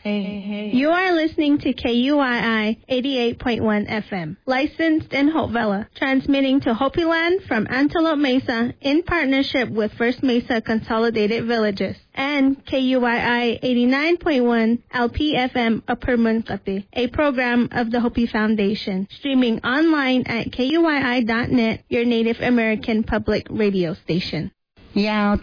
Hey. You are listening to KUII 88.1 FM, licensed in Hopevilla, transmitting to Hopi Land from Antelope Mesa in partnership with First Mesa Consolidated Villages, and KUII 89.1 LPFM Upper Munkate, a program of the Hopi Foundation, streaming online at KUII.net, your Native American public radio station. Yao